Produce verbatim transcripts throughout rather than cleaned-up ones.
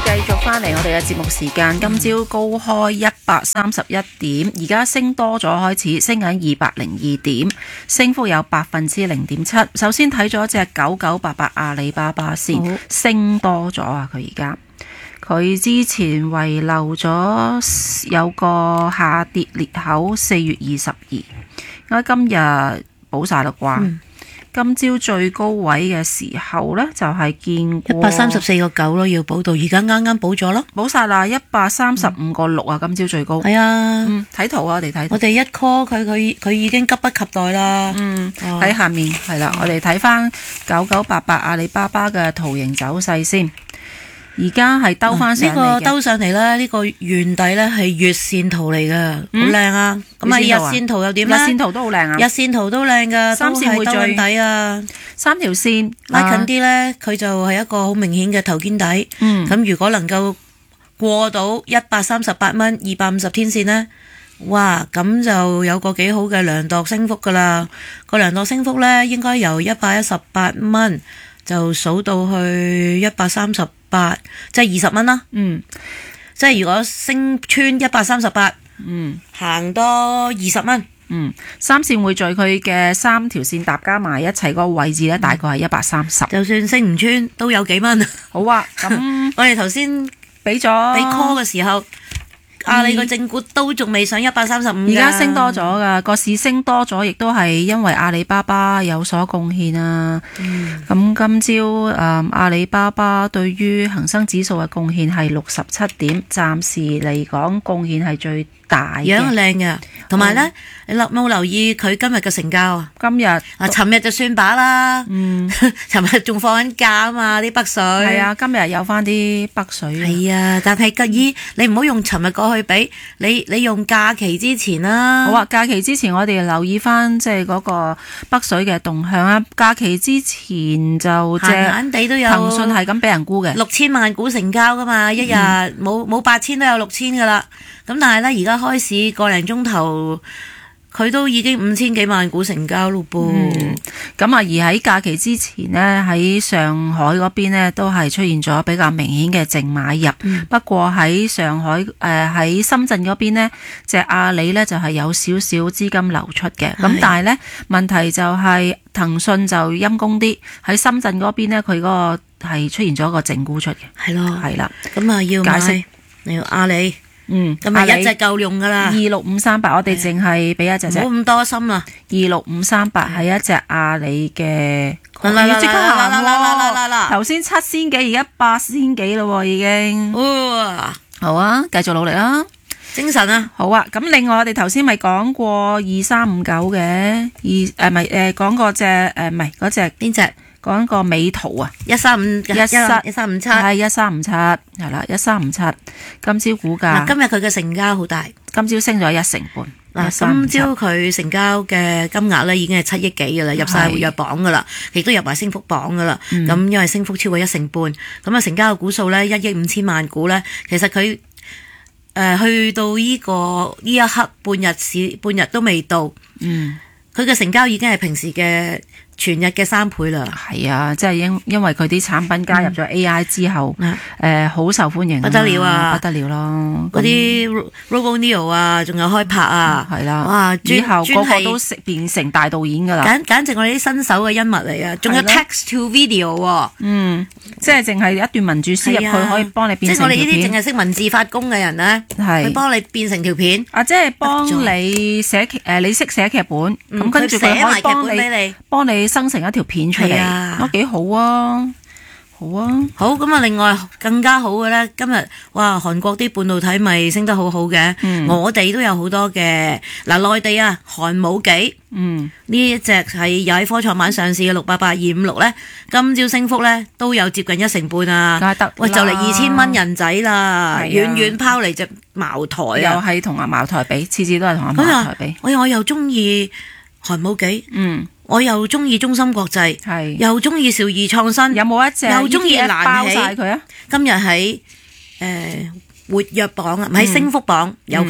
繼續翻嚟我哋嘅節目時間，今朝高開一百三十一點，而家升多咗，開始升緊二百零二點，升幅有百分之零點七。首先睇咗隻九九八八阿里巴巴先，好升多咗啊！佢而家佢之前遺留咗有個下跌裂口，四月二十二，我今日補晒啦啩。嗯今朝最高位嘅時候呢，就係、是、見過一百三十四個九咯，要補到，而家啱啱補咗咯， 補晒啦，一百三十五個六啊！今朝最高係啊， 嗯，睇圖啊，我哋睇圖， 我哋一 call 佢，佢佢已經急不及待啦。 嗯，喺、哦、下面係啦，我哋睇翻九九八八阿里巴巴嘅圖形走勢先。而家係兜翻上嚟嘅， 呢個兜上嚟啦，呢個圓底咧係月線圖嚟嘅，好靚啊！咁啊日線圖又點咧？ 日線圖都好靚啊！ 日線圖都靚噶， 三線會最底啊， 三條線拉近啲咧，佢就係一個好明顯嘅頭肩底。嗯，咁如果能夠過到一百三十八蚊、二百五十天線咧，哇，咁就有個幾好嘅量度升幅噶啦。個量度升幅咧，應該由一百一十八蚊就數到去一百三十八，即係二十蚊啦。嗯，即係如果升穿一百三十八，嗯，行多二十蚊。 嗯，三線匯聚佢嘅三條線搭加埋一齊個位置咧，大概係一百三十。 就算升唔穿，都有幾蚊。 好啊，咁我哋頭先俾咗俾 call 嘅時候。阿里個正股都仲未上一百三十五， 而家升多咗噶，個市升多咗，亦都係因為阿里巴巴有所貢獻啊。咁、嗯、今朝誒、嗯、阿里巴巴對於恒生指數嘅貢獻係六十七點，暫時嚟講貢獻係最大嘅， 樣靚嘅。同埋咧，你有冇留意佢今日嘅成交啊？ 今日啊， 尋日就算把啦。嗯，尋日仲放緊假啊嘛，啲北水。 係啊，今日有翻啲北水。 係啊，但係吉姨，你唔好用尋日過去比，你你用假期之前啦。 好啊，假期之前我哋留意翻即係嗰個北水嘅動向啊。假期之前就即係閒閒地都有騰訊係咁俾人沽嘅， 六千萬股成交噶嘛，一日冇冇八千都有六千噶啦。咁但係咧，而家開市個零鐘頭，佢都已經五千幾萬股成交咯噃。 咁啊、嗯，而喺假期之前呢，喺上海嗰邊呢，都係出現咗比較明顯嘅淨買入。嗯、不過喺上海誒喺、呃、深圳嗰邊呢，隻阿里呢就係、是、有少少資金流出嘅。咁是但係呢，問題就係騰訊就陰公啲，喺深圳嗰邊呢，佢嗰個係出現咗一個淨沽出嘅。係咯，係啦。 咁啊要解釋，你要阿里。嗯，咁咪一隻夠用噶啦，二六五三八，我哋淨係俾一隻隻， 唔好咁多心啦。 二六五三八係一隻阿里嘅， 要即刻行喎。 頭先七仙幾，而家八仙幾咯，已經。哇，好啊，繼續努力啦， 精神啊， 好啊。咁另外我哋頭先咪講過二三五九嘅，二誒咪誒講過隻誒唔係嗰隻邊隻？講個美圖啊， 一三五一三一三五七係一三五七係啦，一三五七。今朝股價， 今日佢嘅成交好大， 今朝升咗一成半。 嗱，今朝佢成交嘅金額咧已經係七億幾噶啦，入晒活躍榜噶啦，亦都入埋升幅榜噶啦。咁、嗯、因為升幅超過一成半，咁啊成交嘅股數咧一億五千萬股咧，其實佢誒、呃、去到呢、這個呢一刻半日市半日都未到，嗯，佢嘅成交已經係平時嘅全日嘅三倍啦。 係啊，即係因因為佢啲產品加入咗 A I 之後，誒好、嗯呃、受歡迎， 不得了啊， 不得了咯。 嗰啲 RoboNeo 啊，仲有開拍啊，係啦、 嗯，哇，之後個個都變成大導演噶啦， 簡簡直我哋啲新手嘅恩物嚟啊！仲有 text to video 喎， 嗯，即係淨係一段文字輸入去， 啊、 可以幫你變成條片。 即係我哋呢啲淨係識文字發功嘅人咧，係佢幫你變成條片。 啊，即係幫你寫劇誒，你識寫劇本，咁、嗯、跟住佢可以幫你幫你生成一條片出嚟，都幾、啊、好啊！好啊， 好咁啊！另外更加好嘅咧，今日哇，韓國啲半導體咪升得好好嘅，嗯、我哋都有好多嘅嗱，內地啊，韓武紀，嗯，呢一隻係又喺科創板上市嘅六八八二五六咧，今朝升幅咧都有接近一成半啊！喂，就嚟二千蚊人仔啦，遠遠拋嚟隻茅台啊！ 又係同阿茅台比，次次都係同阿茅台比。 我我又中意韓武紀，嗯。我又中意中芯國際，係又中意兆易創新， 有冇一隻又中意包晒佢啊？ 今日喺誒活躍榜啊，唔喺升幅榜有佢，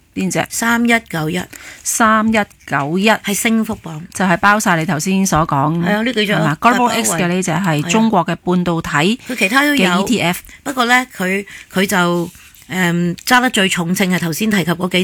邊隻？ 三一九一， 三一九一係升幅榜， 就係包晒你頭先所講。 係啊，呢幾隻係嘛 Global X 嘅呢隻係中國嘅半導體佢其他都嘅有 E T F。 不過咧，佢佢就誒揸、得最重稱係頭先提及嗰幾